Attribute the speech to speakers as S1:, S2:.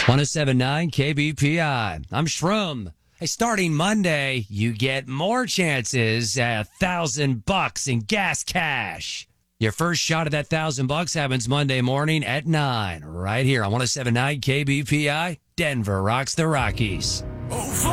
S1: 1079 KBPI. I'm Shroom. Hey, starting Monday, you get more chances at $1,000 in gas cash. Your first shot at that $1,000 happens Monday morning at 9, right here on 1079 KBPI. Denver rocks the Rockies.